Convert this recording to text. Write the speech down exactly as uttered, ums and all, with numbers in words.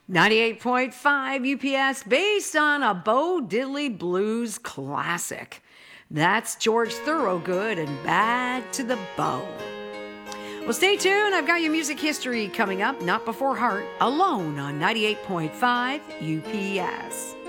ninety-eight point five U P S, based on a Bo Diddley blues classic. That's George Thorogood and Bad to the Bone. Well, stay tuned. I've got your music history coming up. Not Before Heart, alone on ninety-eight point five U P S.